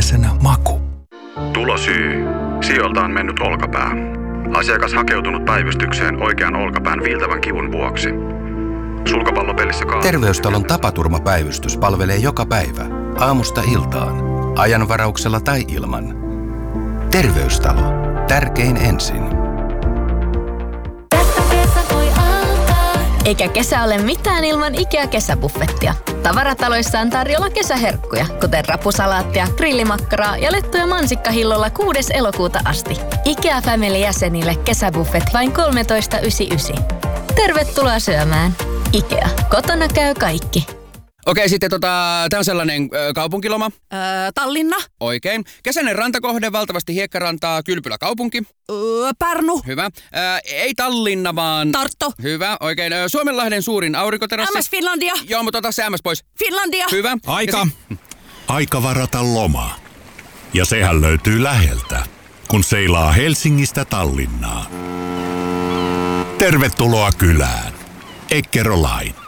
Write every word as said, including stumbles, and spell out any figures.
päällimmäisenä maku. Tulosyy. Sijoilta on mennyt olkapää. Asiakas hakeutunut päivystykseen oikean olkapään viiltävän kivun vuoksi. Sulkapallopelissä kaa... Terveystalon tapaturmapäivystys palvelee joka päivä, aamusta iltaan, ajanvarauksella tai ilman. Terveystalo. Tärkein ensin. Eikä kesä ole mitään ilman IKEA-kesäbuffettia. Tavarataloissa on tarjolla kesäherkkuja, kuten rapusalaattia, grillimakkaraa ja lettuja mansikkahillolla kuudes elokuuta asti. IKEA Family-jäsenille kesäbuffet vain kolmetoista yhdeksänkymmentäyhdeksän. Tervetuloa syömään. IKEA. Kotona käy kaikki. Okei, sitten tota, tämä on sellainen ö, kaupunkiloma. Öö, Tallinna. Oikein. Kesäinen rantakohde, valtavasti hiekkarantaa, Kylpylä kaupunki. Öö, Pärnu. Hyvä. Ö, ei Tallinna, vaan... Tartto. Hyvä, oikein. Ö, Suomenlahden suurin aurinkoterassi. M S Finlandia. Joo, mutta ota se M S pois. Finlandia. Hyvä. Aika. Si- Aika varata loma. Ja sehän löytyy läheltä, kun seilaa Helsingistä Tallinnaan. Tervetuloa kylään. Eckerö Line.